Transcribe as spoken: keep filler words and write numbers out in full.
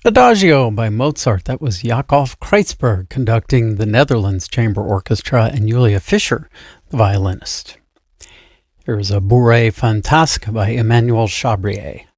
Adagio by Mozart. That was Jakob Kreitzberg conducting the Netherlands Chamber Orchestra and Julia Fischer, the violinist. Here's a Bourrée Fantasque by Emmanuel Chabrier.